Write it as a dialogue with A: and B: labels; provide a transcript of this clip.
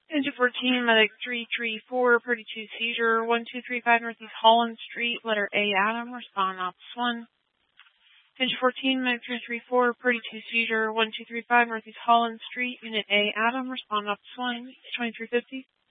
A: Engine 14, Medic 334, Purdy 2 seizure, 1235 Northeast Holland Street, letter A, Adam, respond Ops 1. Engine 14, Medic 334, Purdy 2 seizure, 1235 Northeast Holland Street, Unit A, Adam, respond Ops 1, 2350.